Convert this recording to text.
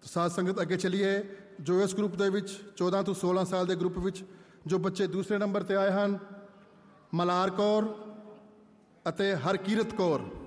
ਸਾਧ ਸੰਗਤ ਅੱਗੇ ਚੱਲੀਏ। ਜੋ ਇਸ ਗਰੁੱਪ ਦੇ ਵਿੱਚ 14 ਤੋਂ 16 ਸਾਲ ਦੇ ਗਰੁੱਪ ਵਿੱਚ ਜੋ ਬੱਚੇ ਦੂਸਰੇ ਨੰਬਰ 'ਤੇ ਆਏ ਹਨ, ਮਲਾਰ ਕੌਰ ਅਤੇ ਹਰਕੀਰਤ ਕੌਰ।